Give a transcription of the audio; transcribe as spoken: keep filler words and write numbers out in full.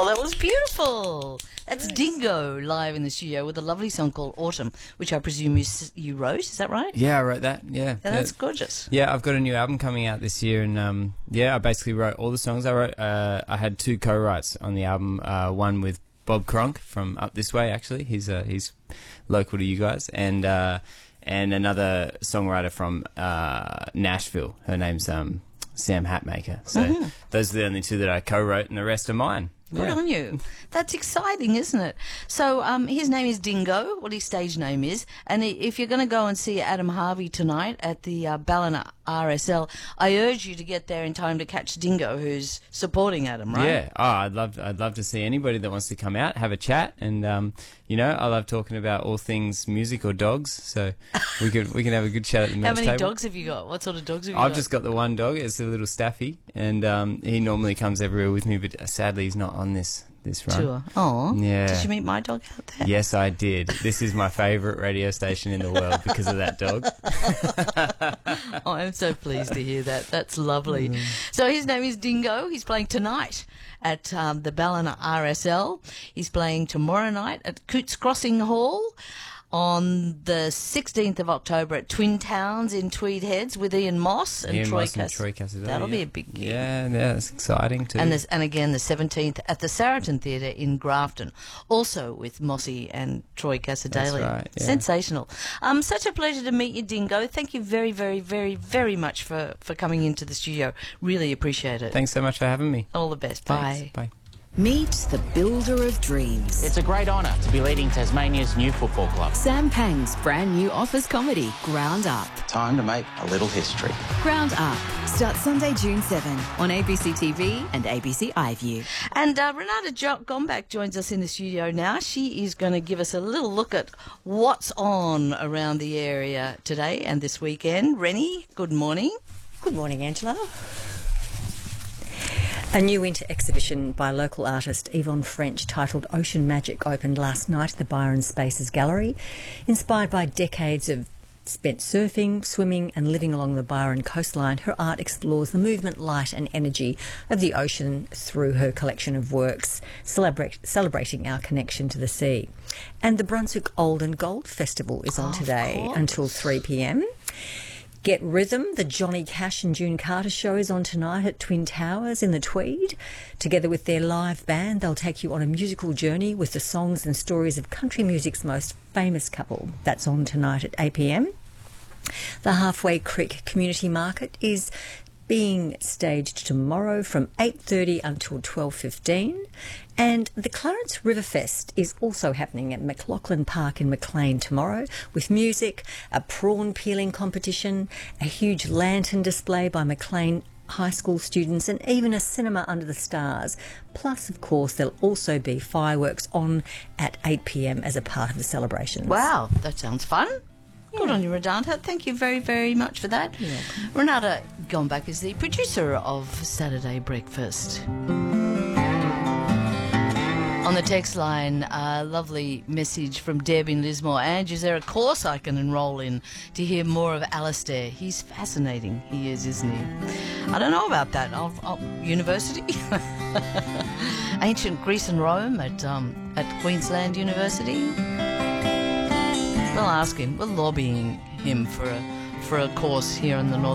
Oh, that was beautiful. That's nice. Dingo live in the studio with a lovely song called Autumn, which I presume you you wrote. Is that right? Yeah, I wrote that. Yeah, yeah that's yeah. gorgeous. Yeah, I've got a new album coming out this year, and um, yeah, I basically wrote all the songs. I wrote. Uh, I had two co-writes on the album. Uh, one with Bob Cronk from up this way. Actually, he's uh, he's local to you guys, and uh, and another songwriter from uh, Nashville. Her name's um. Sam Hatmaker. So mm-hmm. those are the only two that I co-wrote, and the rest are mine. Good yeah. on you. That's exciting, isn't it? So um, his name is Dingo, what his stage name is, and if you're going to go and see Adam Harvey tonight at the uh, Ballina R S L, I urge you to get there in time to catch Dingo, who's supporting Adam, right? Yeah. Oh, I'd love, I'd love to see anybody that wants to come out, have a chat, and um, you know, I love talking about all things music or dogs. So we could, we can have a good chat at the How many table. dogs have you got? What sort of dogs have you I've got? I've just got the one dog. It's a little Staffy, and um, he normally comes everywhere with me, but sadly he's not on this. This run. Sure. Oh. Yeah. Did you meet my dog out there? Yes, I did. This is my favourite radio station in the world because of that dog. Oh, I'm so pleased to hear that. That's lovely. Mm. So his name is Dingo. He's playing tonight at um, the Ballina R S L. He's playing tomorrow night at Cootes Crossing Hall. On the sixteenth of October at Twin Towns in Tweed Heads with Ian Moss and Ian Troy Moss and Cass- Troy Cassidy. That'll yeah. be a big gig. Yeah, yeah, that's exciting too. And, this, and again, the seventeenth at the Saracen Theatre in Grafton, also with Mossy and Troy Casadale. That's right, yeah. Sensational. Um, such a pleasure to meet you, Dingo. Thank you very, very, very, very much for, for coming into the studio. Really appreciate it. Thanks so much for having me. All the best. Thanks. Bye. Bye. Meet the builder of dreams. It's a great honour to be leading Tasmania's new football club. Sam Pang's brand new office comedy, Ground Up. Time to make a little history. Ground Up starts Sunday, June seventh on A B C T V and A B C iView. And uh, Renata jo- Gombach joins us in the studio now. She is going to give us a little look at what's on around the area today and this weekend. Rennie, good morning. Good morning, Angela. A new winter exhibition by local artist Yvonne French titled Ocean Magic opened last night at the Byron Spaces Gallery. Inspired by decades of spent surfing, swimming and living along the Byron coastline, her art explores the movement, light and energy of the ocean through her collection of works, celebrate, celebrating our connection to the sea. And the Brunswick Old and Gold Festival is on oh, today until three p m. Get Rhythm, the Johnny Cash and June Carter show is on tonight at Twin Towers in the Tweed. Together with their live band, they'll take you on a musical journey with the songs and stories of country music's most famous couple. That's on tonight at eight p m. The Halfway Creek Community Market is being staged tomorrow from eight thirty until twelve fifteen. And the Clarence Riverfest is also happening at McLaughlin Park in Maclean tomorrow with music, a prawn peeling competition, a huge lantern display by Maclean high school students and even a cinema under the stars. Plus, of course, there'll also be fireworks on at eight p m as a part of the celebrations. Wow, that sounds fun. Good on you, Renata. Thank you very, very much for that. You're welcome. Renata Gombach is the producer of Saturday Breakfast. On the text line, a lovely message from Deb in Lismore. Ange, is there a course I can enrol in to hear more of Alistair? He's fascinating. He is, isn't he? I don't know about that. I'll, I'll, university? Ancient Greece and Rome at um, at Queensland University? We'll ask him. We're lobbying him for a for a course here in the North.